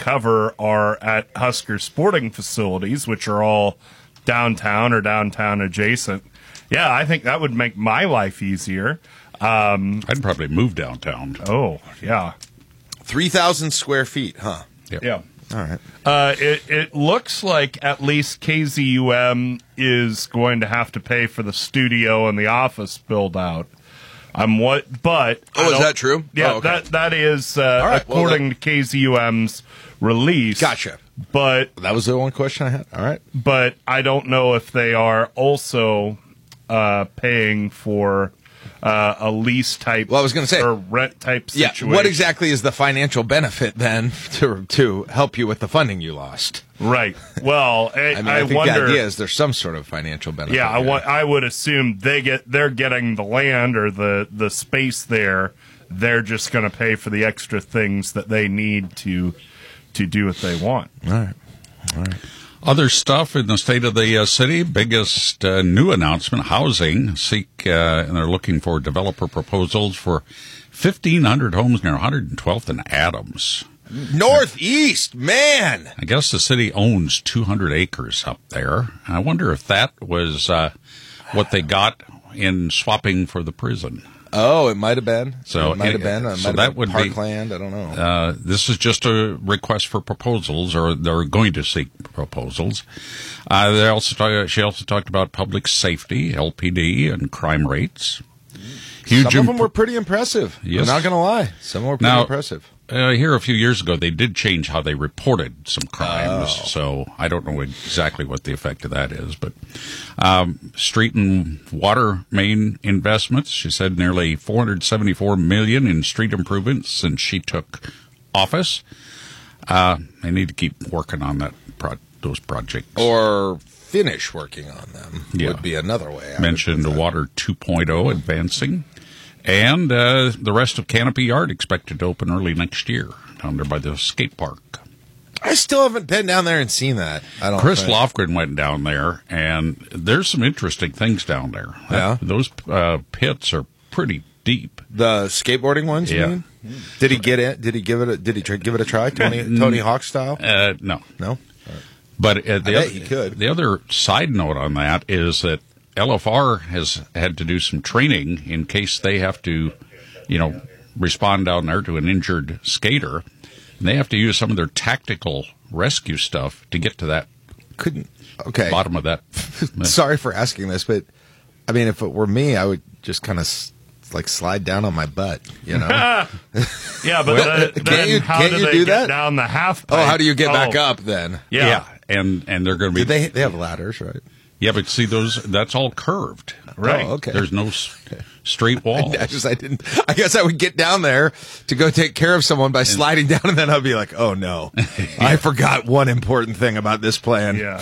cover are at Husker sporting facilities, which are all downtown or downtown adjacent. Yeah, I think that would make my life easier. I'd probably move downtown. Oh, yeah. 3,000 square feet, huh? Yep. Yeah. All right. It looks like at least KZUM is going to have to pay for the studio and the office build out. But is that true? Yeah, Oh, okay. that is right, according to KZUM's release. Gotcha. But That was the one question I had. All right. but I don't know if they are also paying for a lease type. Well, I was gonna say- or rent type Yeah. situation. What exactly is the financial benefit then to help you with the funding you lost? Right. Well, I think wonder. the idea is there's some sort of financial benefit. Yeah, here. I would assume they're getting the land or the space there. They're just going to pay for the extra things that they need to do what they want. All right. Other stuff in the state of the city, biggest new announcement, housing. And they're looking for developer proposals for 1,500 homes near 112th and Adams. Northeast, man. I guess the city owns 200 acres up there. I wonder if that was what they got in swapping for the prison. Oh, it might have been. So it might have been. so that would be parkland. I don't know. This is just a request for proposals, or they're going to seek proposals. She also talked about public safety, LPD, and crime rates. Some of them were pretty impressive. Yes. I'm not going to lie. Some were pretty impressive. Here a few years ago, they did change how they reported some crimes, so I don't know exactly what the effect of that is. But street and water main investments, she said nearly $474 million in street improvements since she took office. They need to keep working on those projects. Or finish working on them would be another way. Mentioned the Water 2.0 advancing. And the rest of Canopy Yard expected to open early next year down there by the skate park. I still haven't been down there and seen that. Chris Lofgren went down there, and there's some interesting things down there. Yeah? Those pits are pretty deep. The skateboarding ones, you Yeah. mean? Did he get in? Did he give it a try? Tony Hawk style? No. No? But bet you could. The other side note on that is that LFR has had to do some training in case they have to, respond down there to an injured skater. And they have to use some of their tactical rescue stuff to get to that bottom of that. Sorry for asking this, but I mean, if it were me, I would just kind of slide down on my butt, Yeah, but then how do they get that? down the half pipe? Oh, how do you get back up then? Yeah. And they're going to be. They have ladders, right? Yeah, but see that's all curved. Right. Oh, okay. There's no straight wall. I guess I would get down there to go take care of someone by sliding down, and then I'd be like, oh no, I forgot one important thing about this plan. Yeah.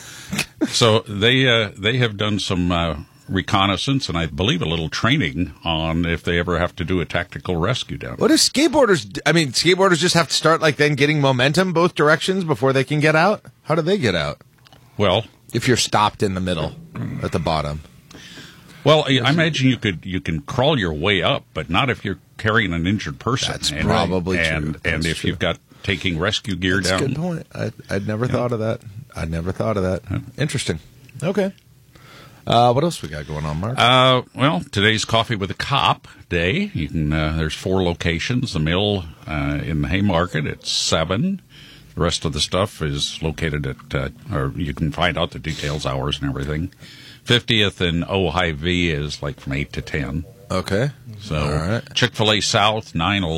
So they have done some reconnaissance and I believe a little training on if they ever have to do a tactical rescue down there. What do skateboarders? Skateboarders just have to start then getting momentum both directions before they can get out. How do they get out? Well, if you're stopped in the middle at the bottom. Well, I imagine you can crawl your way up, but not if you're carrying an injured person. That's probably true. And if you've got taking rescue gear That's down. a good point. I'd never thought of that. Interesting. Okay. What else we got going on, Mark? Well, today's Coffee with a Cop Day. You can. There's 4 locations. The Mill in the Haymarket at 7. The rest of the stuff is located at, or you can find out the details, hours, and everything. 50th and Ojai-V is from 8 to 10. Okay. So all right. Chick-fil-A South, 9 to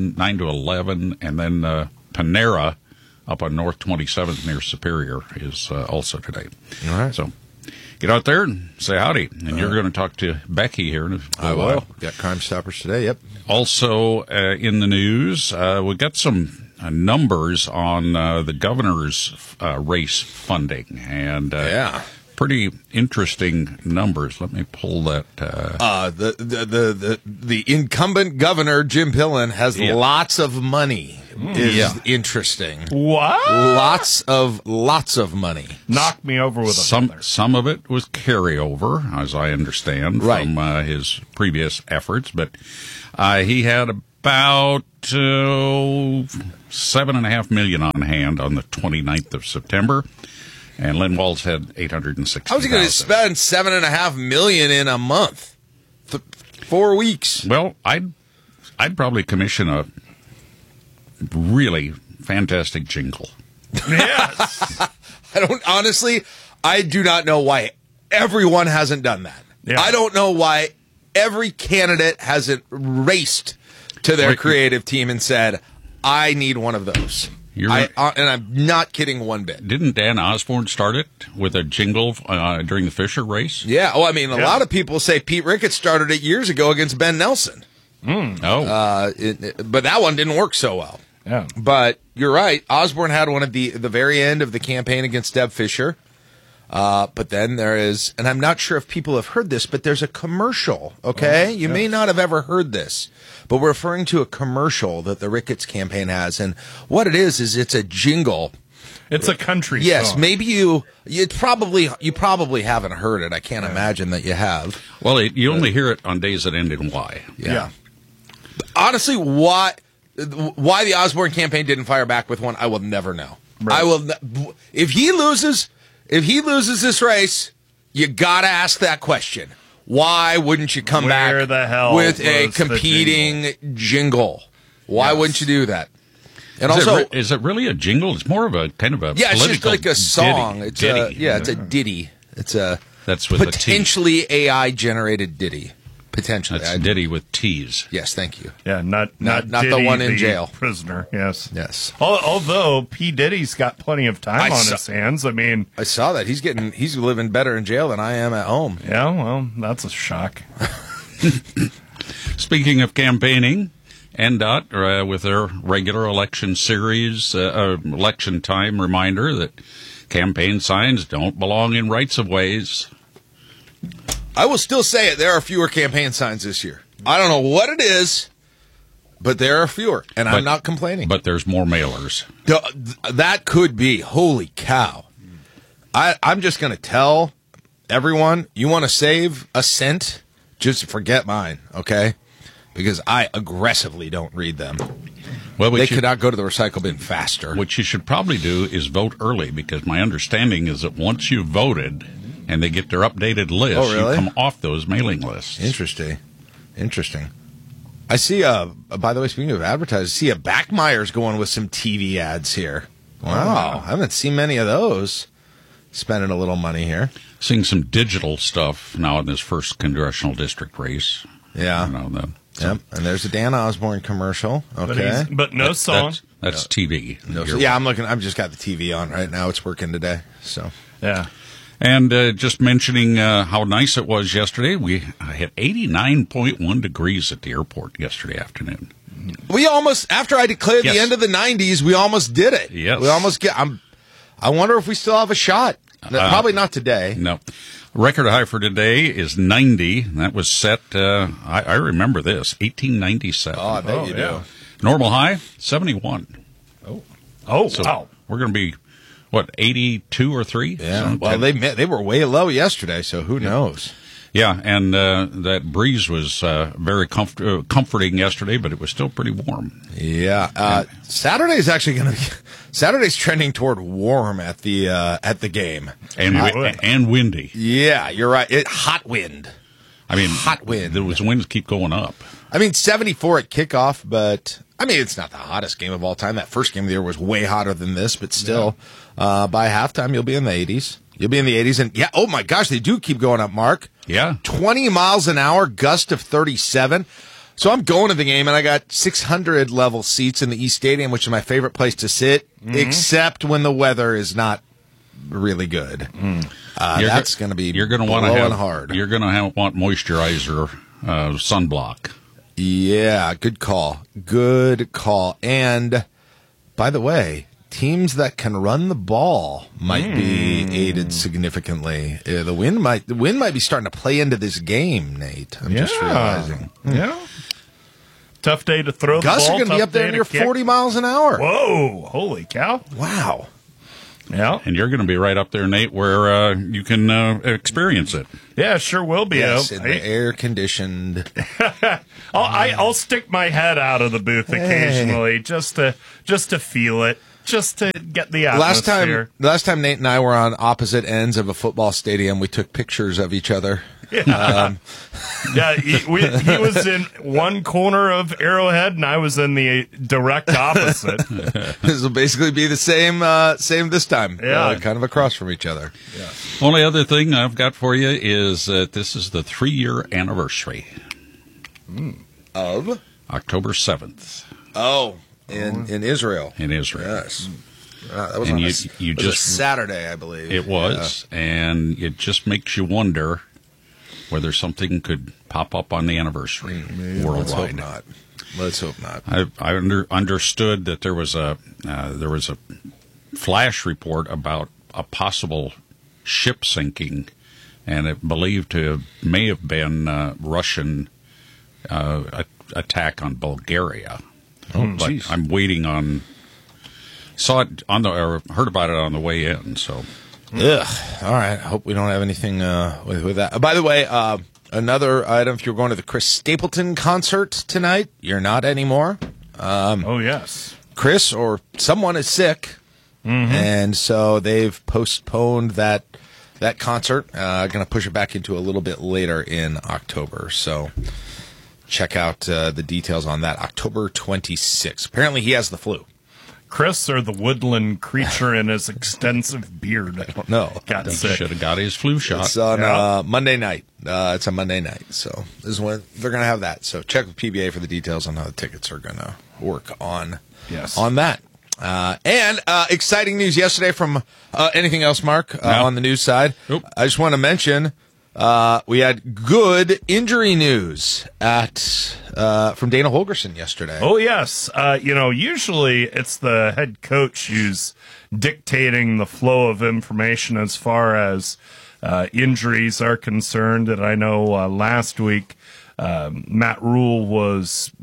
11, and then Panera up on North 27th near Superior is also today. All right. So get out there and say howdy. And you're going to talk to Becky here in a I while. will. Got Crime Stoppers today, yep. Also in the news, we got some numbers on the governor's race funding. And pretty interesting numbers. Let me pull that. The incumbent governor, Jim Pillen, has lots of money. Is interesting. What? Lots of money. Knock me over with a some of it was carryover, as I understand, from his previous efforts. But he had about $7.5 million on hand on the 29th of September, and Lynn Walls had $860,000. How's he going to spend $7.5 million in a month? 4 weeks. Well, I'd probably commission a really fantastic jingle. Yes. I do not know why everyone hasn't done that. Yeah. I don't know why every candidate hasn't raced to their creative team and said, I need one of those. And I'm not kidding one bit. Didn't Dan Osborne start it with a jingle during the Fisher race? Yeah. Oh, I mean, a lot of people say Pete Ricketts started it years ago against Ben Nelson. But that one didn't work so well. Yeah. But you're right. Osborne had one at the very end of the campaign against Deb Fisher. But then there is, and I'm not sure if people have heard this, but there's a commercial, okay? You may not have ever heard this, but we're referring to a commercial that the Ricketts campaign has. And what it is it's a jingle. It's a country Yes, song. maybe you probably haven't heard it. I can't imagine that you have. Well, you only hear it on days that end in Y. Yeah. Honestly, why the Osborne campaign didn't fire back with one, I will never know. Right. If he loses this race, you got to ask that question. Why wouldn't you come Where back the hell with a was the competing jingle? Why wouldn't you do that? And Is it really a jingle? It's more of a kind of a yeah, it's just political like a song. ditty. It's a ditty. It's a That's with a T. potentially AI generated ditty. Potentially, That's ditty with T's. Yes, thank you. Yeah, not the Diddy, one in the jail. prisoner. Yes. Although P. Diddy's got plenty of time on his hands. I mean, I saw that he's living better in jail than I am at home. yeah. Well, that's a shock. Speaking of campaigning, NDOT with their regular election series, election time reminder that campaign signs don't belong in rights of ways. I will still say it. There are fewer campaign signs this year. I don't know what it is, but there are fewer, and I'm not complaining. But there's more mailers. That could be. Holy cow. I'm just going to tell everyone, you want to save a cent, just forget mine, okay? Because I aggressively don't read them. Well, they could not go to the recycle bin faster. What you should probably do is vote early, because my understanding is that once you've voted and they get their updated list, you come off those mailing lists. Interesting. I see, by the way, speaking of advertisers, I see a Backmeyer's going with some TV ads here. Wow. I haven't seen many of those. Spending a little money here. Seeing some digital stuff now in this first congressional district race. Yeah. Yep. And there's a Dan Osborne commercial. Okay. But no song. That's TV. Yeah, I've just got the TV on right now. It's working today. So. Yeah. And just mentioning how nice it was yesterday, we hit 89.1 degrees at the airport yesterday afternoon. We almost, after I declared the end of the 90s, we almost did it. Yes. We almost I wonder if we still have a shot. Probably not today. No. Record high for today is 90. That was set, I remember this, 1897. Oh, I bet you do. Normal high, 71. Oh, So wow. we're going to be, 82 or 3? Yeah. Well, they were way low yesterday, so who knows? Yeah, and that breeze was very comforting yesterday, but it was still pretty warm. Yeah. Saturday's actually going to be. Saturday's trending toward warm at the game. And windy. Yeah, you're right. Hot wind. I mean, hot wind. Those winds keep going up. I mean, 74 at kickoff, but I mean, it's not the hottest game of all time. That first game of the year was way hotter than this, but still, by halftime, you'll be in the 80s. You'll be in the 80s, and oh my gosh, they do keep going up, Mark. Yeah. 20 miles an hour, gust of 37. So I'm going to the game, and I got 600 level seats in the East Stadium, which is my favorite place to sit, except when the weather is not really good. That's going to be blowing hard. You're going to want moisturizer, sunblock. Yeah, good call. Good call. And by the way, teams that can run the ball might be aided significantly. The wind might be starting to play into this game, Nate. I'm just realizing. Yeah. Tough day to throw the ball. Gusts are going to be up there near 40 miles an hour. Whoa. Holy cow. Wow. Yeah. And you're going to be right up there, Nate, where you can experience it. Yeah, sure will be. Yes, in the air-conditioned. I'll stick my head out of the booth occasionally just to feel it, just to get the atmosphere. Last time Nate and I were on opposite ends of a football stadium, we took pictures of each other. Yeah, he was in one corner of Arrowhead, and I was in the direct opposite. This will basically be the same this time. Yeah. Kind of across from each other. Yeah. Only other thing I've got for you is that this is the 3-year anniversary. Of? October 7th. Oh, in Israel. In Israel. Yes. That was And on you it was a Saturday, I believe. It was, and it just makes you wonder whether something could pop up on the anniversary worldwide. Let's hope not. I understood that there was a flash report about a possible ship sinking, and it believed to may have been Russian attack on Bulgaria. But geez. I'm waiting on. Saw it on or heard about it on the way in. So. Ugh. All right. I hope we don't have anything with that. By the way, another item, if you're going to the Chris Stapleton concert tonight, you're not anymore. Oh, yes. Chris or someone is sick, and so they've postponed that concert. Going to push it back into a little bit later in October. So check out the details on that. October 26th. Apparently he has the flu. Chris or the woodland creature in his extensive beard? I don't know. Got sick. Should have got his flu shot. It's on Monday night. It's a Monday night, so this is when they're going to have that. So check with PBA for the details on how the tickets are going to work on that. And exciting news yesterday from anything else, Mark, on the news side. Nope. I just want to mention we had good injury news from Dana Holgerson yesterday. Oh, yes. Usually it's the head coach who's dictating the flow of information as far as injuries are concerned. And I know last week Matt Rule was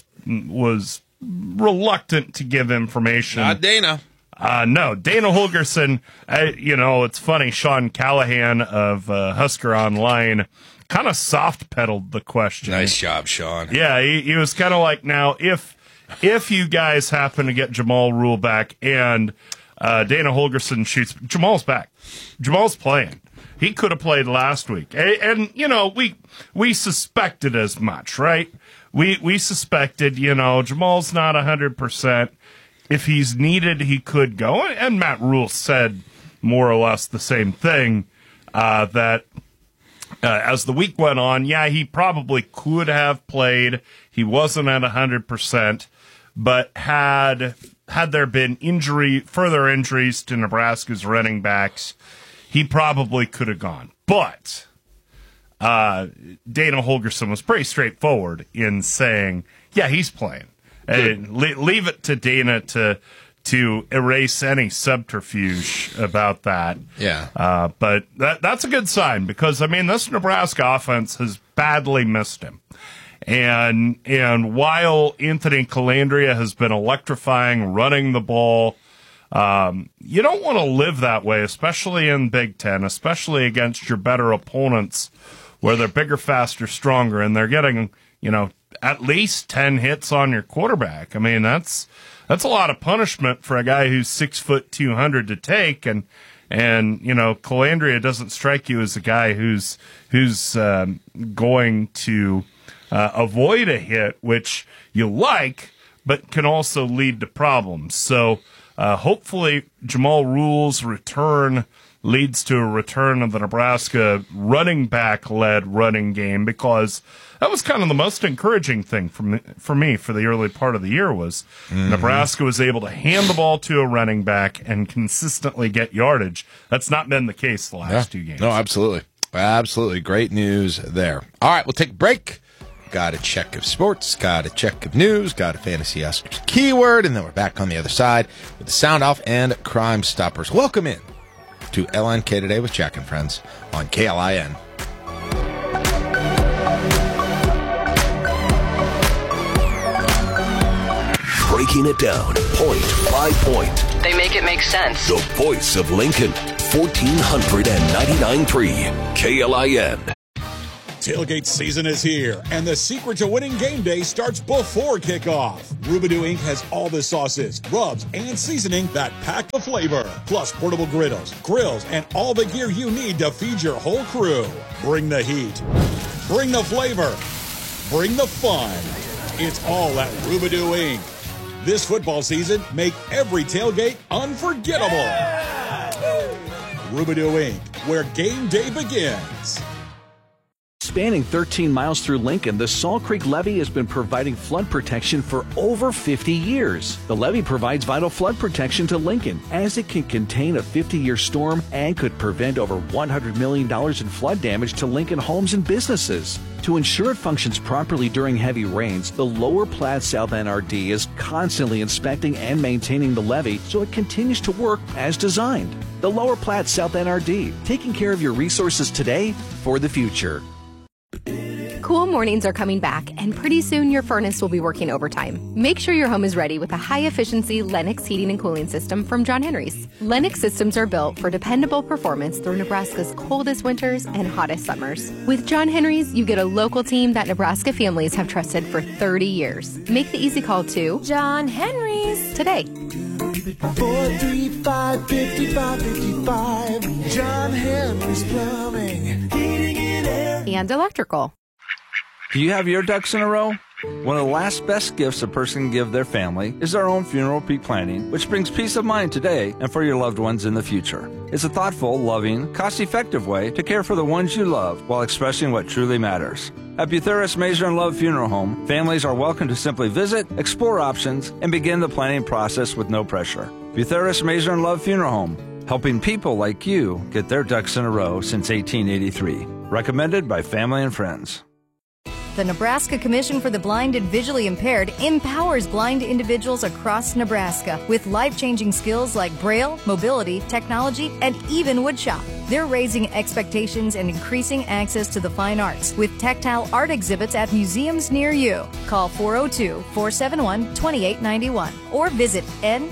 reluctant to give information. Not Dana. No, Dana Holgerson, it's funny, Sean Callahan of Husker Online kind of soft-pedaled the question. Nice job, Sean. Yeah, he was kind of like, now, if you guys happen to get Jamal Rule back and Dana Holgerson shoots, Jamal's back. Jamal's playing. He could have played last week. And we suspected as much, right? We suspected, Jamal's not 100%. If he's needed, he could go. And Matt Rule said more or less the same thing, that as the week went on, he probably could have played. He wasn't at 100%, but had there been further injuries to Nebraska's running backs, he probably could have gone. But Dana Holgerson was pretty straightforward in saying, he's playing. And leave it to Dana to erase any subterfuge about that. Yeah. But that's a good sign because, this Nebraska offense has badly missed him. And while Anthony Calandria has been electrifying, running the ball, you don't want to live that way, especially in Big Ten, especially against your better opponents where they're bigger, faster, stronger, and they're getting, at least 10 hits on your quarterback. That's a lot of punishment for a guy who's 6'2" to take, and Calandria doesn't strike you as a guy who's going to avoid a hit, which you like, but can also lead to problems. So hopefully Jamal Rule's return leads to a return of the Nebraska running back-led running game, because that was kind of the most encouraging thing for me for the early part of the year was Nebraska was able to hand the ball to a running back and consistently get yardage. That's not been the case the last two games. No, absolutely. Absolutely. Great news there. All right, we'll take a break. Got a check of sports, got a check of news, got a fantasy Oscars keyword, and then we're back on the other side with the Sound Off and Crime Stoppers. Welcome in to LNK Today with Jack and Friends on KLIN. Breaking it down, point by point. They make it make sense. The voice of Lincoln, 1499.3 KLIN. Tailgate season is here, and the secret to winning game day starts before kickoff. Rubidou Inc. has all the sauces, rubs, and seasoning that pack the flavor, plus portable griddles, grills, and all the gear you need to feed your whole crew. Bring the heat. Bring the flavor. Bring the fun. It's all at Rubidou Inc. This football season, make every tailgate unforgettable. Rubidou Inc., where game day begins. Spanning 13 miles through Lincoln, the Salt Creek Levee has been providing flood protection for over 50 years. The levee provides vital flood protection to Lincoln, as it can contain a 50-year storm and could prevent over $100 million in flood damage to Lincoln homes and businesses. To ensure it functions properly during heavy rains, the Lower Platte South NRD is constantly inspecting and maintaining the levee so it continues to work as designed. The Lower Platte South NRD, taking care of your resources today for the future. Cool mornings are coming back, and pretty soon your furnace will be working overtime. Make sure your home is ready with a high-efficiency Lennox heating and cooling system from John Henry's. Lennox systems are built for dependable performance through Nebraska's coldest winters and hottest summers. With John Henry's, you get a local team that Nebraska families have trusted for 30 years. Make the easy call to John Henry's today. 435-5555. John Henry's Plumbing, Heating and Air, and Electrical. Do you have your ducks in a row? One of the last best gifts a person can give their family is their own funeral pre-planning, which brings peace of mind today and for your loved ones in the future. It's a thoughtful, loving, cost-effective way to care for the ones you love while expressing what truly matters. At Butheris Major and Love Funeral Home, families are welcome to simply visit, explore options, and begin the planning process with no pressure. Butheris Major and Love Funeral Home, helping people like you get their ducks in a row since 1883. Recommended by family and friends. The Nebraska Commission for the Blind and Visually Impaired empowers blind individuals across Nebraska with life-changing skills like Braille, mobility, technology, and even woodshop. They're raising expectations and increasing access to the fine arts with tactile art exhibits at museums near you. Call 402-471-2891 or visit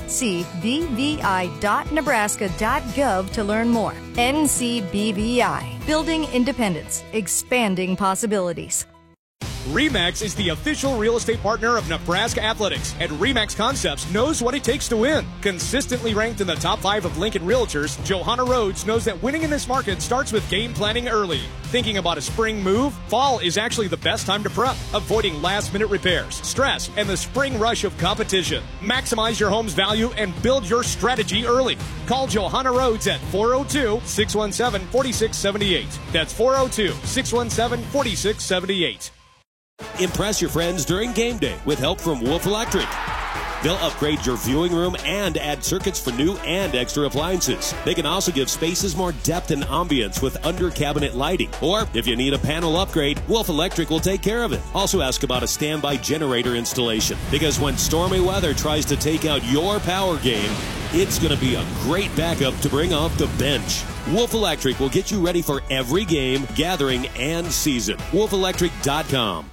ncbvi.nebraska.gov to learn more. NCBVI, building independence, expanding possibilities. RE/MAX is the official real estate partner of Nebraska Athletics, and RE/MAX Concepts knows what it takes to win. Consistently ranked in the top 5 of Lincoln Realtors, Johanna Rhodes knows that winning in this market starts with game planning early. Thinking about a spring move? Fall is actually the best time to prep, avoiding last-minute repairs, stress, and the spring rush of competition. Maximize your home's value and build your strategy early. Call Johanna Rhodes at 402-617-4678. That's 402-617-4678. Impress your friends during game day with help from Wolf Electric. They'll upgrade your viewing room and add circuits for new and extra appliances. They can also give spaces more depth and ambience with under-cabinet lighting. Or if you need a panel upgrade, Wolf Electric will take care of it. Also ask about a standby generator installation, because when stormy weather tries to take out your power game, it's going to be a great backup to bring off the bench. Wolf Electric will get you ready for every game, gathering, and season. WolfElectric.com.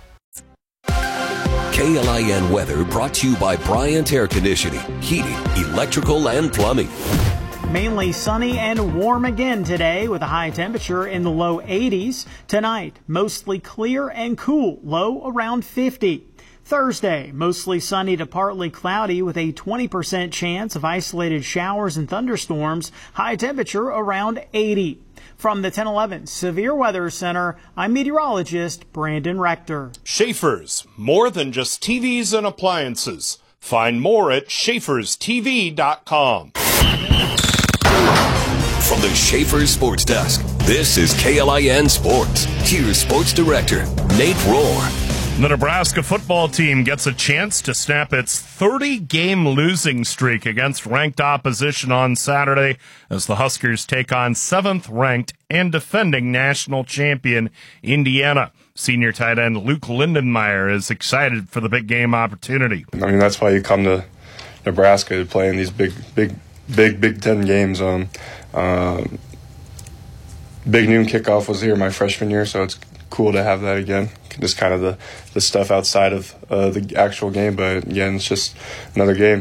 KLIN weather brought to you by Bryant Air Conditioning, Heating, Electrical, and Plumbing. Mainly sunny and warm again today with a high temperature in the low 80s. Tonight, mostly clear and cool, low around 50. Thursday, mostly sunny to partly cloudy with a 20% chance of isolated showers and thunderstorms, high temperature around 80. From the 1011 Severe Weather Center, I'm meteorologist Brandon Rector. Schaefer's, more than just TVs and appliances. Find more at schaeferstv.com. From the Schaefer Sports Desk, this is KLIN Sports. Here's Sports Director Nate Rohr. The Nebraska football team gets a chance to snap its 30-game losing streak against ranked opposition on Saturday as the Huskers take on 7th-ranked and defending national champion Indiana. Senior tight end Luke Lindenmeyer is excited for the big game opportunity. I mean, that's why you come to Nebraska to play in these big Big Ten games. Big Noon kickoff was here my freshman year, so it's cool to have that again. Just kind of the stuff outside of the actual game, but again, it's just another game.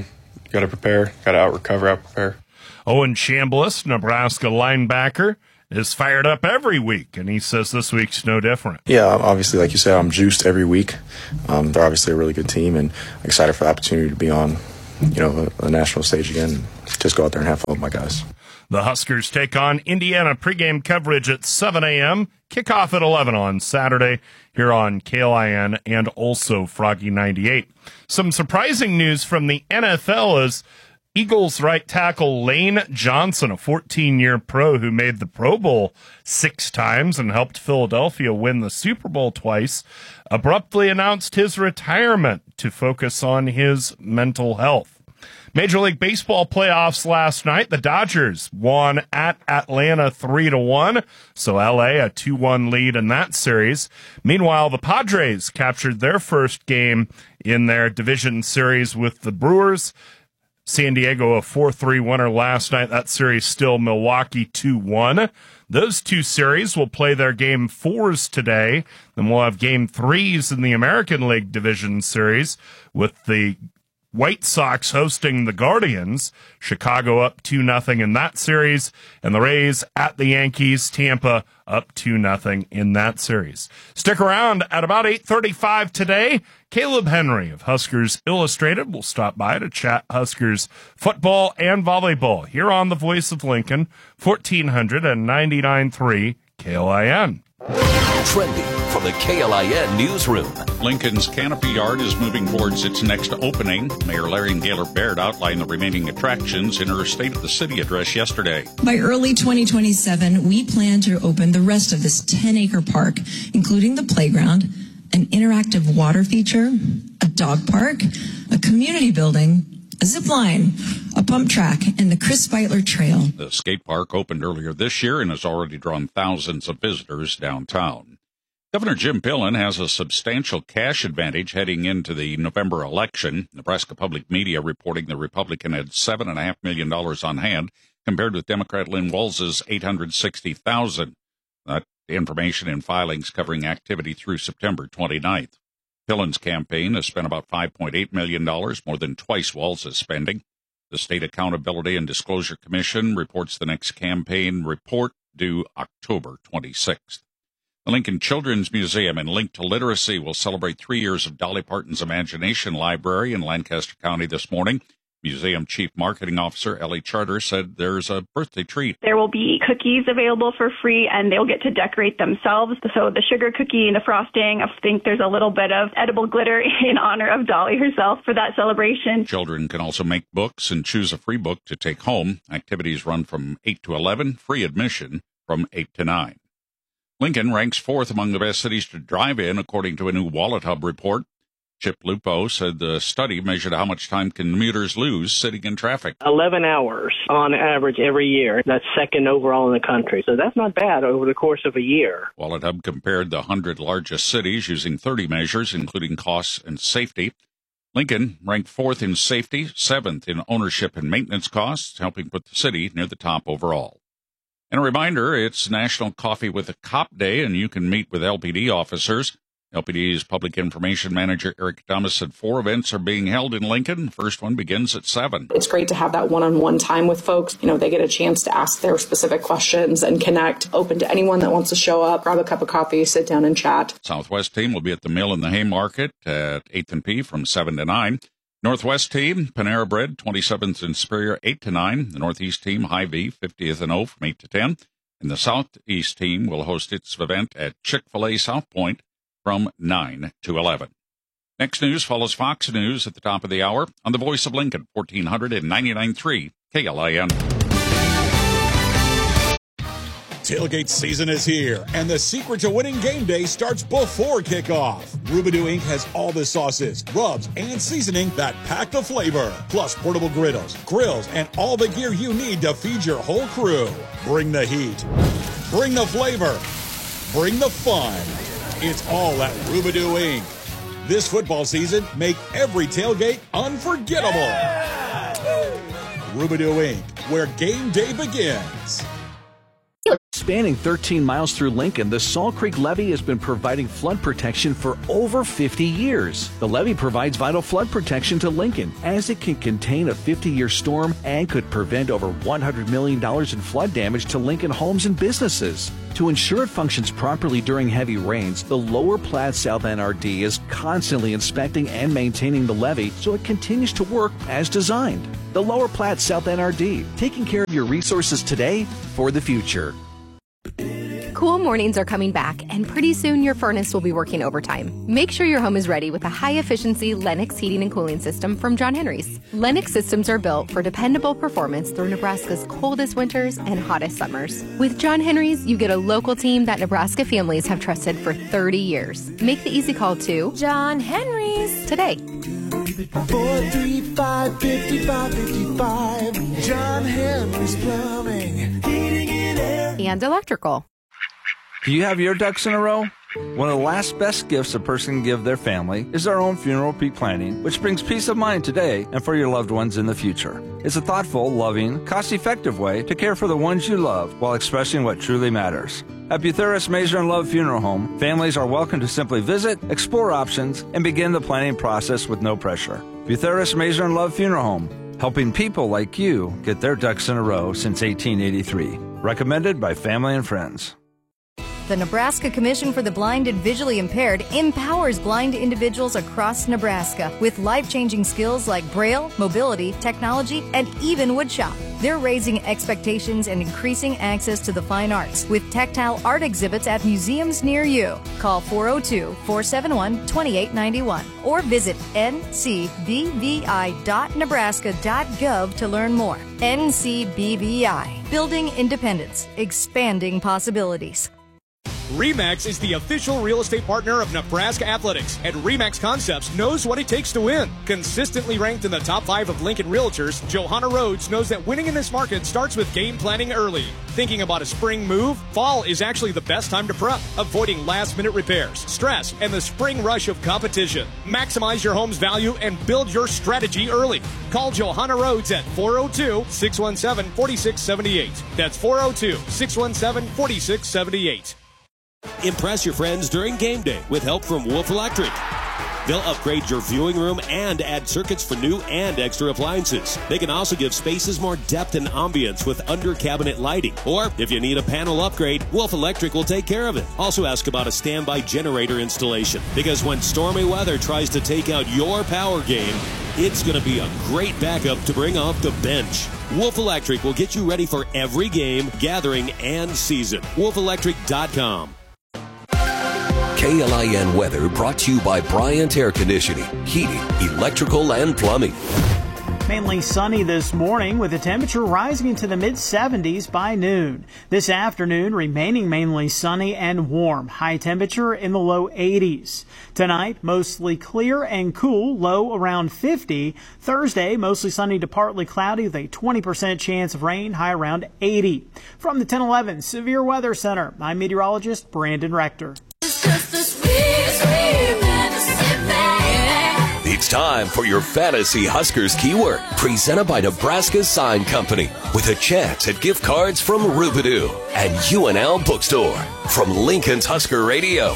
got to prepare, got to out-recover, out-prepare. Owen Chambliss, Nebraska linebacker, is fired up every week, and he says this week's no different. Yeah, obviously, like you said, I'm juiced every week. They're obviously a really good team, and I'm excited for the opportunity to be on, a national stage again. Just go out there and have fun with my guys. The Huskers take on Indiana. Pregame coverage at 7 a.m. Kickoff at 11 on Saturday here on KLIN and also Froggy 98. Some surprising news from the NFL is Eagles right tackle Lane Johnson, a 14-year pro who made the Pro Bowl 6 times and helped Philadelphia win the Super Bowl twice, abruptly announced his retirement to focus on his mental health. Major League Baseball playoffs last night. The Dodgers won at Atlanta 3-1, so LA a 2-1 lead in that series. Meanwhile, the Padres captured their first game in their division series with the Brewers. San Diego a 4-3 winner last night. That series still Milwaukee 2-1. Those two series will play their game 4s today. Then we'll have game 3s in the American League Division Series with the White Sox hosting the Guardians. Chicago up 2-0 in that series. And the Rays at the Yankees. Tampa up 2-0 in that series. Stick around at about 8:35 today. Caleb Henry of Huskers Illustrated will stop by to chat Huskers football and volleyball here on the Voice of Lincoln, 1499.3 KLIN. Trending from the KLIN newsroom. Lincoln's Canopy Yard is moving towards its next opening. Mayor Larry and Gaylor Baird outlined the remaining attractions in her State of the City address yesterday. By early 2027, we plan to open the rest of this 10-acre park, including the playground, an interactive water feature, a dog park, a community building, a zip line, a pump track, and the Chris Beitler Trail. The skate park opened earlier this year and has already drawn thousands of visitors downtown. Governor Jim Pillen has a substantial cash advantage heading into the November election. Nebraska Public Media reporting the Republican had $7.5 million on hand, compared with Democrat Lynn Walz's $860,000. That information in filings covering activity through September 29th. Pillen's campaign has spent about $5.8 million, more than twice Walz's spending. The State Accountability and Disclosure Commission reports the next campaign report due October 26th. The Lincoln Children's Museum and Link to Literacy will celebrate 3 years of Dolly Parton's Imagination Library in Lancaster County this morning. Museum Chief Marketing Officer Ellie Charter said there's a birthday treat. There will be cookies available for free, and they'll get to decorate themselves. So the sugar cookie and the frosting, I think there's a little bit of edible glitter in honor of Dolly herself for that celebration. Children can also make books and choose a free book to take home. Activities run from 8 to 11, free admission from 8 to 9. Lincoln ranks 4th among the best cities to drive in, according to a new Wallet Hub report. Chip Lupo said the study measured how much time commuters lose sitting in traffic. 11 hours on average every year. That's second overall in the country. So that's not bad over the course of a year. Wallet Hub compared the 100 largest cities using 30 measures, including costs and safety. Lincoln ranked 4th in safety, 7th in ownership and maintenance costs, helping put the city near the top overall. And a reminder, it's National Coffee with a Cop Day, and you can meet with LPD officers. LPD's Public Information Manager Eric Thomas said 4 events are being held in Lincoln. First one begins at 7. It's great to have that one-on-one time with folks. They get a chance to ask their specific questions and connect. Open to anyone that wants to show up, grab a cup of coffee, sit down and chat. Southwest team will be at the Mill in the Haymarket at 8th and P from 7 to 9. Northwest team, Panera Bread, 27th and Superior, 8 to 9. The Northeast team, Hy-Vee, 50th and O from 8 to 10. And the Southeast team will host its event at Chick-fil-A South Point from 9 to 11. Next news follows Fox News at the top of the hour on the Voice of Lincoln, 1499.3 KLIN. Tailgate season is here, and the secret to winning game day starts before kickoff. Rubidou Inc. has all the sauces, rubs, and seasoning that pack the flavor, plus portable griddles, grills, and all the gear you need to feed your whole crew. Bring the heat. Bring the flavor. Bring the fun. It's all at Rubidou Inc. This football season, make every tailgate unforgettable. Yeah! Rubidou Inc., where game day begins. Spanning 13 miles through Lincoln, the Salt Creek Levee has been providing flood protection for over 50 years. The levee provides vital flood protection to Lincoln, as it can contain a 50-year storm and could prevent over $100 million in flood damage to Lincoln homes and businesses. To ensure it functions properly during heavy rains, the Lower Platte South NRD is constantly inspecting and maintaining the levee so it continues to work as designed. The Lower Platte South NRD, taking care of your resources today for the future. Cool mornings are coming back, and pretty soon your furnace will be working overtime. Make sure your home is ready with a high-efficiency Lennox heating and cooling system from John Henry's. Lennox systems are built for dependable performance through Nebraska's coldest winters and hottest summers. With John Henry's, you get a local team that Nebraska families have trusted for 30 years. Make the easy call to John Henry's today. 435-5555. John Henry's Plumbing, Heating and Air. And electrical. Do you have your ducks in a row? One of the last best gifts a person can give their family is their own funeral peak planning, which brings peace of mind today and for your loved ones in the future. It's a thoughtful, loving, cost-effective way to care for the ones you love while expressing what truly matters. At Butheris Mazer and Love Funeral Home, families are welcome to simply visit, explore options, and begin the planning process with no pressure. Butheris Mazer and Love Funeral Home, helping people like you get their ducks in a row since 1883. Recommended by family and friends. The Nebraska Commission for the Blind and Visually Impaired empowers blind individuals across Nebraska with life-changing skills like Braille, mobility, technology, and even woodshop. They're raising expectations and increasing access to the fine arts with tactile art exhibits at museums near you. Call 402-471-2891 or visit ncbvi.nebraska.gov to learn more. NCBVI, building independence, expanding possibilities. RE/MAX is the official real estate partner of Nebraska Athletics, and RE/MAX Concepts knows what it takes to win. Consistently ranked in the top 5 of Lincoln Realtors, Johanna Rhodes knows that winning in this market starts with game planning early. Thinking about a spring move? Fall is actually the best time to prep, avoiding last-minute repairs, stress, and the spring rush of competition. Maximize your home's value and build your strategy early. Call Johanna Rhodes at 402-617-4678. That's 402-617-4678. Impress your friends during game day with help from Wolf Electric. They'll upgrade your viewing room and add circuits for new and extra appliances. They can also give spaces more depth and ambience with under-cabinet lighting. Or, if you need a panel upgrade, Wolf Electric will take care of it. Also ask about a standby generator installation, because when stormy weather tries to take out your power game, it's going to be a great backup to bring off the bench. Wolf Electric will get you ready for every game, gathering, and season. WolfElectric.com. KLIN weather brought to you by Bryant Air Conditioning, Heating, Electrical, and Plumbing. Mainly sunny this morning with the temperature rising into the mid-70s by noon. This afternoon remaining mainly sunny and warm. High temperature in the low 80s. Tonight mostly clear and cool, low around 50. Thursday mostly sunny to partly cloudy with a 20% chance of rain, high around 80. From the 1011 Severe Weather Center, I'm meteorologist Brandon Rector. It's time for your Fantasy Huskers keyword, presented by Nebraska Sign Company, with a chance at gift cards from Rubidoo and UNL Bookstore. From Lincoln's Husker Radio,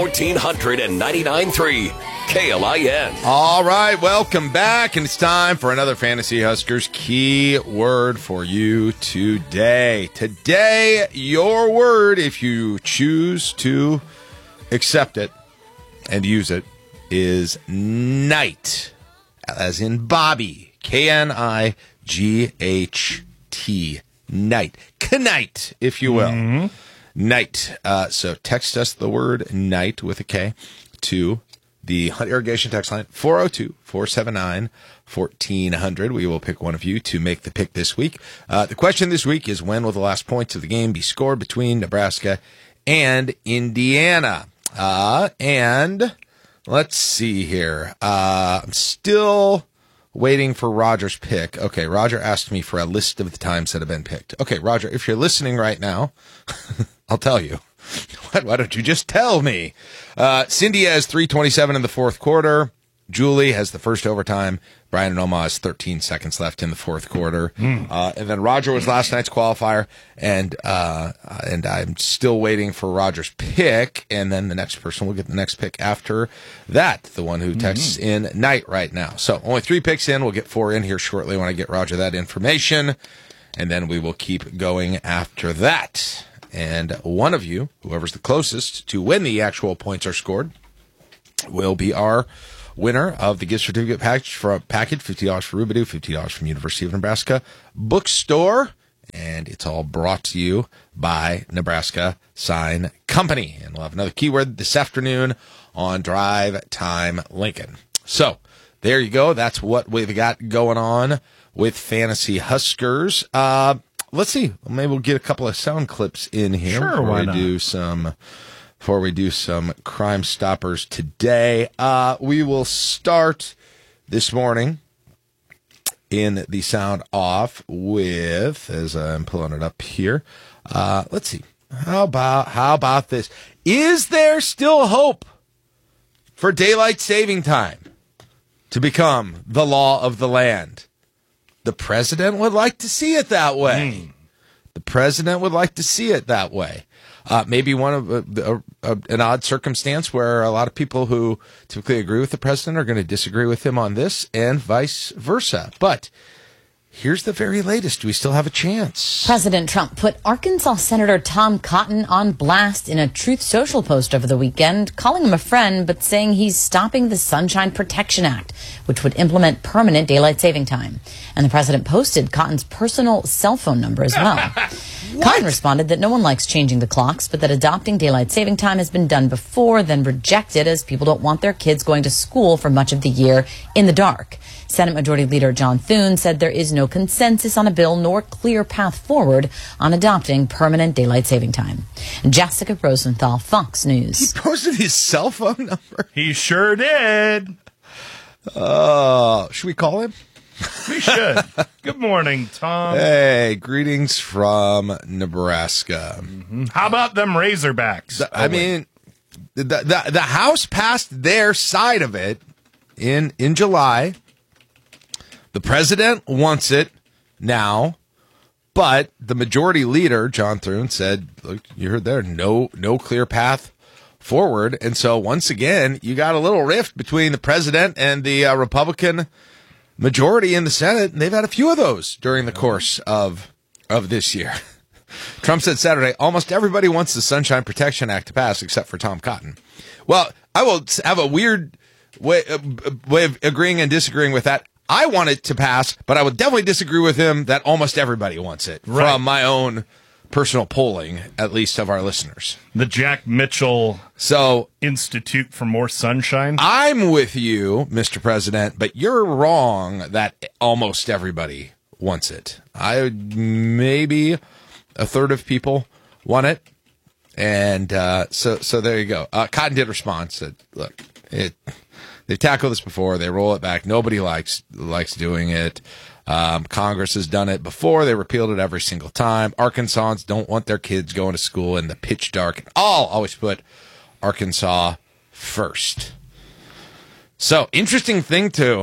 1499.3 KLIN. All right, welcome back, and it's time for another Fantasy Huskers keyword for you today. Today, your word, if you choose to accept it and use it, is night, as in Bobby, Knight, night, knight, if you will, night. So text us the word night with a K to the Hunt Irrigation text line, 402-479-1400. We will pick one of you to make the pick this week. The question this week is, when will the last points of the game be scored between Nebraska and Indiana? And let's see here. I'm still waiting for Roger's pick. Okay, Roger asked me for a list of the times that have been picked. Okay, Roger, if you're listening right now, I'll tell you. Why don't you just tell me? Cindy has 3:27 in the fourth quarter. Julie has the first overtime. Brian and Omaha has 13 seconds left in the fourth quarter. And then Roger was last night's qualifier, and I'm still waiting for Roger's pick, and then the next person will get the next pick after that, the one who texts in Knight right now. So only 3 picks in. We'll get 4 in here shortly when I get Roger that information, and then we will keep going after that. And one of you, whoever's the closest to when the actual points are scored, will be our winner of the gift certificate package, $50 for Rubidoux, $50 from University of Nebraska Bookstore, and it's all brought to you by Nebraska Sign Company. And we'll have another keyword this afternoon on Drive Time Lincoln. So there you go. That's what we've got going on with Fantasy Huskers. Let's see. Maybe we'll get a couple of sound clips in here. Sure, why not? Before we do some Crime Stoppers today. We will start this morning in the sound off with, as I'm pulling it up here, let's see. How about this? Is there still hope for daylight saving time to become the law of the land? The president would like to see it that way. The president would like to see it that way. Maybe one of an odd circumstance where a lot of people who typically agree with the president are going to disagree with him on this, and vice versa. But here's the very latest. We still have a chance. President Trump put Arkansas Senator Tom Cotton on blast in a Truth Social post over the weekend, calling him a friend, but saying he's stopping the Sunshine Protection Act, which would implement permanent daylight saving time. And the president posted Cotton's personal cell phone number as well. Cotton responded that no one likes changing the clocks, but that adopting daylight saving time has been done before, then rejected as people don't want their kids going to school for much of the year in the dark. Senate Majority Leader John Thune said there is no consensus on a bill nor clear path forward on adopting permanent daylight saving time. Jessica Rosenthal, Fox News. He posted his cell phone number. He sure did. Should we call him? We should. Good morning, Tom. Hey, greetings from Nebraska. How about them Razorbacks? I mean, the House passed their side of it in July. The president wants it now, but the majority leader, John Thune, said, look, you heard there, no clear path forward. And so once again, you got a little rift between the president and the Republican majority in the Senate, and they've had a few of those during the course of this year. Trump said Saturday, almost everybody wants the Sunshine Protection Act to pass except for Tom Cotton. Well, I will have a weird way of agreeing and disagreeing with that. I want it to pass, but I would definitely disagree with him that almost everybody wants it from my own personal polling, at least of our listeners. The Jack Mitchell Institute for More Sunshine. I'm with you, Mr. President, but you're wrong that almost everybody wants it. Maybe a third of people want it. And so there you go. Cotton did respond, said, look, they've tackled this before. They roll it back. Nobody likes doing it. Congress has done it before. They repealed it every single time. Arkansans don't want their kids going to school in the pitch dark. I'll always put Arkansas first. So interesting thing to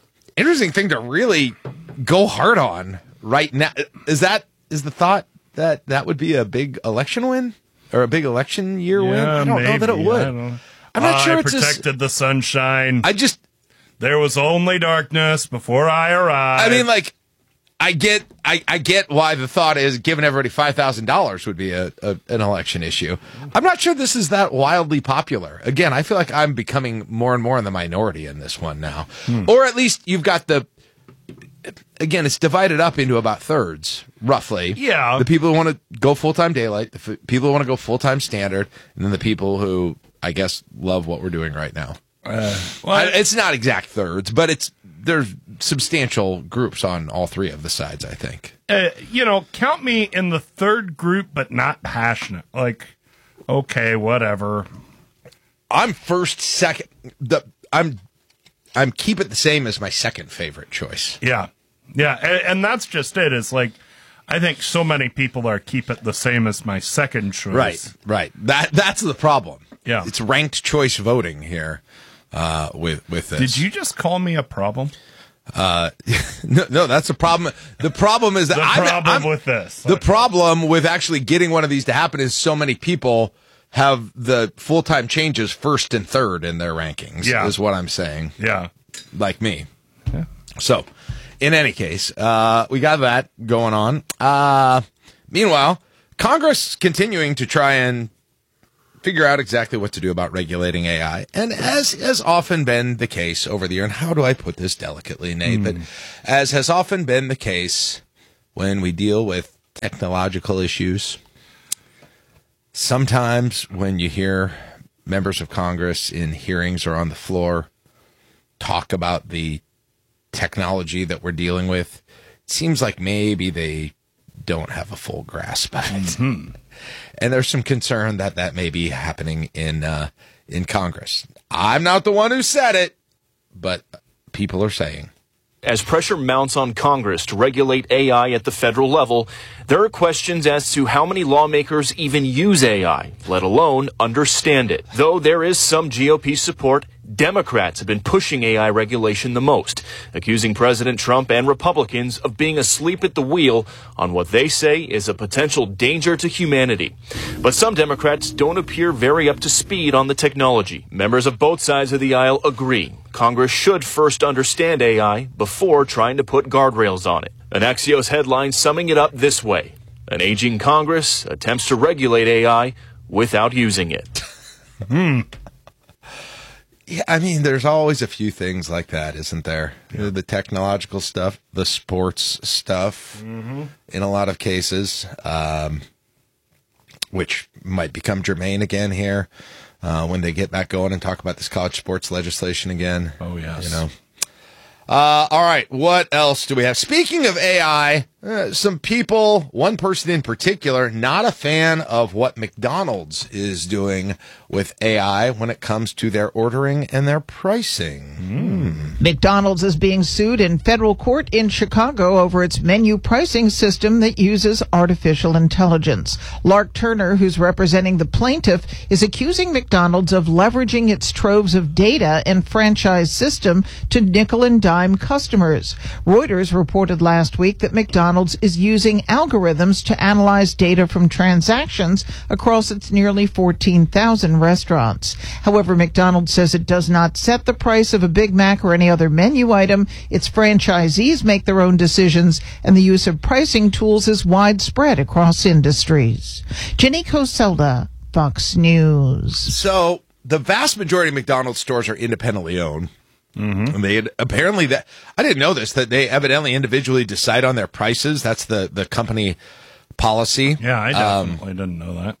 really go hard on right now. Is the thought that would be a big election win or a big election year win? I don't know that it would. I'm not sure I it's protected the sunshine. There was only darkness before I arrived. I mean, like, I get why the thought is giving everybody $5,000 would be an election issue. I'm not sure this is that wildly popular. Again, I feel like I'm becoming more and more in the minority in this one now. Or at least you've got again, it's divided up into about thirds, roughly. Yeah. The people who want to go full-time daylight, the people who want to go full-time standard, and then the people who, I guess, love what we're doing right now. It's not exact thirds, but there's substantial groups on all three of the sides, I think. Count me in the third group, but not passionate. Like, okay, whatever. I'm first, second. I'm keep it the same as my second favorite choice. Yeah. And that's just it. It's like, I think so many people are keep it the same as my second choice. Right. That's the problem. Yeah. It's ranked choice voting here with this. Did you just call me a problem? No, that's the problem. The problem is that the problem with actually getting one of these to happen is so many people have the full-time changes first and third in their rankings. Yeah. Is what I'm saying. Yeah, like me. Yeah. So, in any case, we got that going on. Meanwhile, Congress continuing to try and figure out exactly what to do about regulating AI. And as has often been the case over the year, and how do I put this delicately, Nate? But as has often been the case when we deal with technological issues, sometimes when you hear members of Congress in hearings or on the floor talk about the technology that we're dealing with, it seems like maybe they don't have a full grasp of it. And there's some concern that that may be happening in Congress. I'm not the one who said it, but people are saying. As pressure mounts on Congress to regulate AI at the federal level, there are questions as to how many lawmakers even use AI, let alone understand it. Though there is some GOP support, Democrats have been pushing AI regulation the most, accusing President Trump and Republicans of being asleep at the wheel on what they say is a potential danger to humanity. But some Democrats don't appear very up to speed on the technology. Members of both sides of the aisle agree Congress should first understand AI before trying to put guardrails on it. An Axios headline summing it up this way: an aging Congress attempts to regulate AI without using it. Yeah, I mean, there's always a few things like that, isn't there? Yeah. The technological stuff, the sports stuff, in a lot of cases, which might become germane again here when they get back going and talk about this college sports legislation again. Oh, yes. You know. All right, what else do we have? Speaking of AI, some people, one person in particular, not a fan of what McDonald's is doing with AI when it comes to their ordering and their pricing. McDonald's is being sued in federal court in Chicago over its menu pricing system that uses artificial intelligence. Lark Turner, who's representing the plaintiff, is accusing McDonald's of leveraging its troves of data and franchise system to nickel and dime customers. Reuters reported last week that McDonald's is using algorithms to analyze data from transactions across its nearly 14,000 restaurants. However, McDonald's says it does not set the price of a Big Mac or any other menu item. Its franchisees make their own decisions, and the use of pricing tools is widespread across industries. Jenny Coselda, Fox News. So the vast majority of McDonald's stores are independently owned. And they had, apparently, that I didn't know this, that they evidently individually decide on their prices. That's the company policy. Yeah, I definitely didn't know that.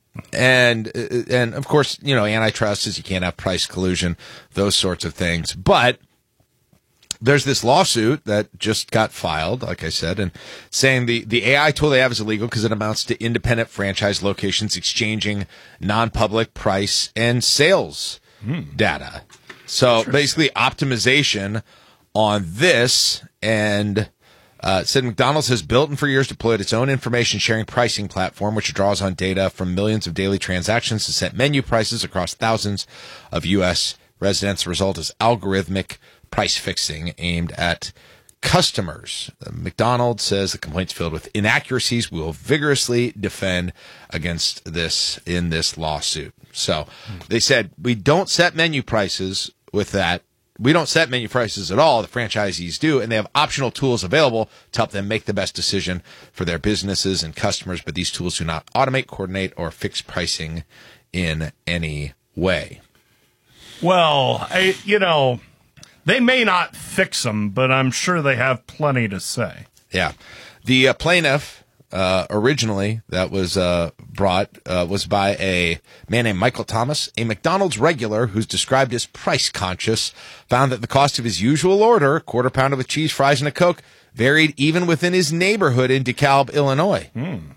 And of course, you know, antitrust is you can't have price collusion, those sorts of things. But there's this lawsuit that just got filed, like I said, and saying the AI tool they have is illegal because it amounts to independent franchise locations exchanging non-public price and sales data. So basically optimization on this, and said McDonald's has built and for years deployed its own information sharing pricing platform, which draws on data from millions of daily transactions to set menu prices across thousands of U.S. residents. The result is algorithmic price fixing aimed at customers. McDonald's says the complaint's filled with inaccuracies. We will vigorously defend against this in this lawsuit. So they said, we don't set menu prices with that. We don't set menu prices at all. The franchisees do, and they have optional tools available to help them make the best decision for their businesses and customers, but these tools do not automate, coordinate, or fix pricing in any way. Well, they may not fix them, but I'm sure they have plenty to say. Yeah. The plaintiff originally that was brought was by a man named Michael Thomas, a McDonald's regular who's described as price conscious, found that the cost of his usual order, a quarter pounder with cheese, fries, and a Coke, varied even within his neighborhood in DeKalb, Illinois.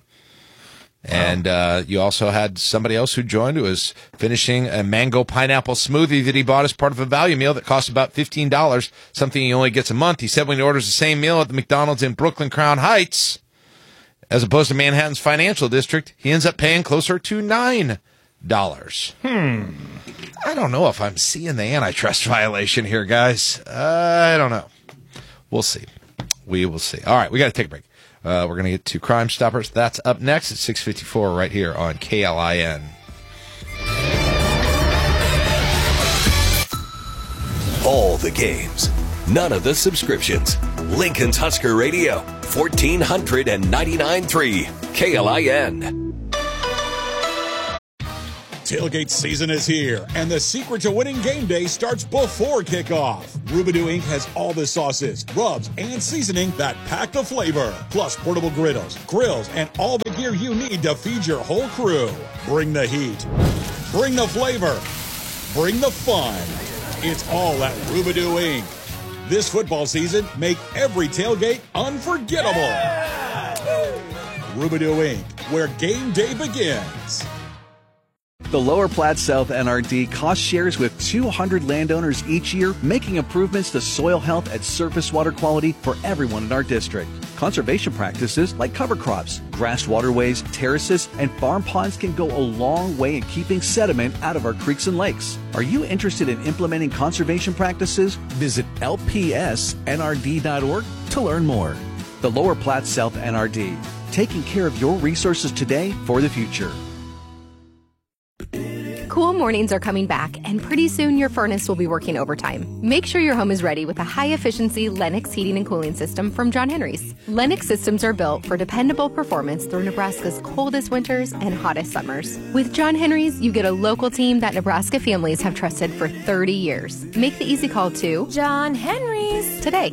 And you also had somebody else who joined who was finishing a mango pineapple smoothie that he bought as part of a value meal that cost about $15, something he only gets a month. He said when he orders the same meal at the McDonald's in Brooklyn Crown Heights, as opposed to Manhattan's financial district, he ends up paying closer to $9. I don't know if I'm seeing the antitrust violation here, guys. I don't know. We'll see. We will see. All right, we got to take a break. We're going to get to Crime Stoppers. That's up next at 6:54 right here on KLIN. All the games, none of the subscriptions. Lincoln's Husker Radio, 1499.3 KLIN. Tailgate season is here, and the secret to winning game day starts before kickoff. Rubidou Inc. has all the sauces, rubs, and seasoning that pack the flavor, plus portable griddles, grills, and all the gear you need to feed your whole crew. Bring the heat. Bring the flavor. Bring the fun. It's all at Rubidou Inc. This football season, make every tailgate unforgettable. Rubidou Inc., where game day begins. The Lower Platte South NRD cost shares with 200 landowners each year, making improvements to soil health and surface water quality for everyone in our district. Conservation practices like cover crops, grassed waterways, terraces, and farm ponds can go a long way in keeping sediment out of our creeks and lakes. Are you interested in implementing conservation practices? Visit lpsnrd.org to learn more. The Lower Platte South NRD, taking care of your resources today for the future. Cool mornings are coming back, and pretty soon your furnace will be working overtime. Make sure your home is ready with a high-efficiency Lennox heating and cooling system from John Henry's. Lennox systems are built for dependable performance through Nebraska's coldest winters and hottest summers. With John Henry's, you get a local team that Nebraska families have trusted for 30 years. Make the easy call to John Henry's today.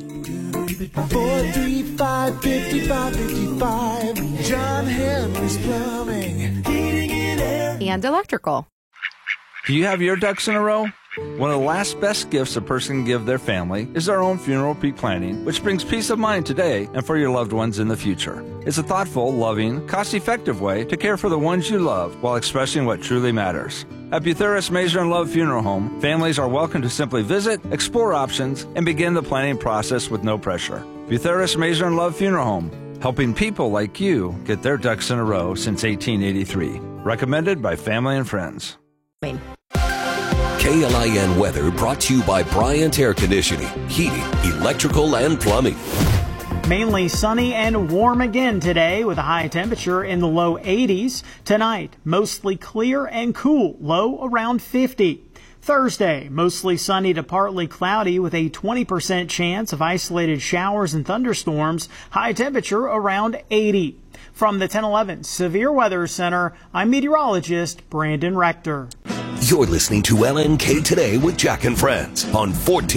435-5555. John Henry's Plumbing, Heating and Air. And electrical. Do you have your ducks in a row? One of the last best gifts a person can give their family is their own funeral pre-planning, which brings peace of mind today and for your loved ones in the future. It's a thoughtful, loving, cost-effective way to care for the ones you love while expressing what truly matters. At Butheris Mazer and Love Funeral Home, families are welcome to simply visit, explore options, and begin the planning process with no pressure. Butheris Mazer and Love Funeral Home, helping people like you get their ducks in a row since 1883. Recommended by family and friends. KLIN weather brought to you by Bryant Air Conditioning, Heating, Electrical, and Plumbing. Mainly sunny and warm again today with a high temperature in the low 80s. Tonight, mostly clear and cool, low around 50. Thursday, mostly sunny to partly cloudy with a 20% chance of isolated showers and thunderstorms, high temperature around 80. From the 1011 Severe Weather Center, I'm meteorologist Brandon Rector. You're listening to LNK Today with Jack and Friends on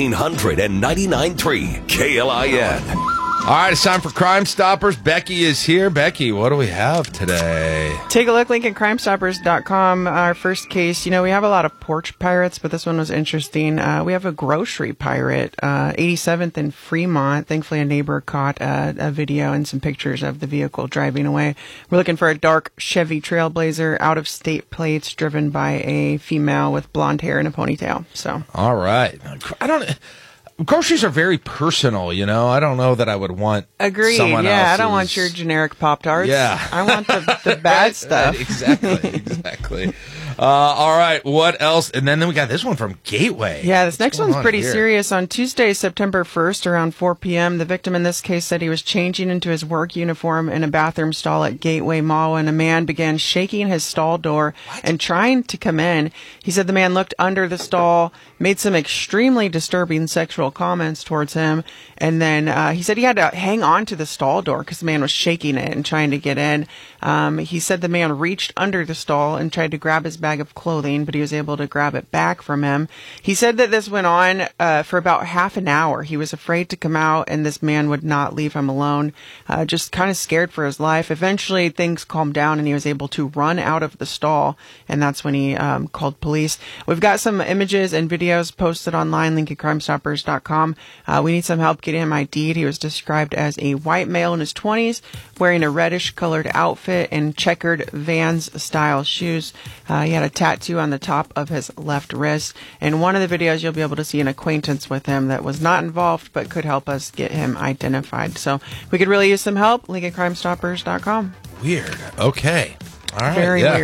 1499.3 KLIN. All right, it's time for Crime Stoppers. Becky is here. Becky, what do we have today? Take a look, LincolnCrimeStoppers.com. Our first case, we have a lot of porch pirates, but this one was interesting. We have a grocery pirate, 87th and Fremont. Thankfully, a neighbor caught a video and some pictures of the vehicle driving away. We're looking for a dark Chevy Trailblazer, out-of-state plates, driven by a female with blonde hair and a ponytail. So, all right. Groceries are very personal, I don't know that I would want Agreed. Someone yeah, else's... I don't want your generic Pop-Tarts. Yeah. I want the bad stuff. Exactly. All right, what else? And then we got this one from Gateway. Yeah, this next one's pretty serious. On Tuesday, September 1st, around 4 p.m., the victim in this case said he was changing into his work uniform in a bathroom stall at Gateway Mall when a man began shaking his stall door and trying to come in. He said the man looked under the stall, made some extremely disturbing sexual comments towards him, and then he said he had to hang on to the stall door because the man was shaking it and trying to get in. He said the man reached under the stall and tried to grab his bag of clothing, but he was able to grab it back from him. He said that this went on for about half an hour. He was afraid to come out, and this man would not leave him alone, just kind of scared for his life. Eventually, things calmed down, and he was able to run out of the stall, and that's when he called police. We've got some images and videos posted online, LincolnCrimeStoppers.com. We need some help getting him ID'd. He was described as a white male in his 20s, wearing a reddish-colored outfit and checkered Vans-style shoes. He had a tattoo on the top of his left wrist. In one of the videos, you'll be able to see an acquaintance with him that was not involved but could help us get him identified. So we could really use some help. LincolnCrimeStoppers.com. Weird. Okay. All right. Very weird.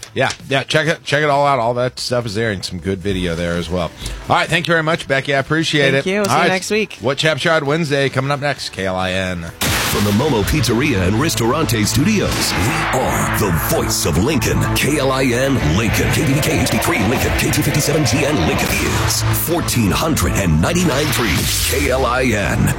Yeah, check it all out. All that stuff is there, and some good video there as well. All right, thank you very much, Becky. I appreciate it. Thank you. See you next week. What Chap Shot Wednesday coming up next? KLIN. From the Momo Pizzeria and Ristorante Studios, we are the voice of Lincoln. KLIN Lincoln. KBBK HD3 Lincoln. K257GN Lincoln is 1499.3 KLIN.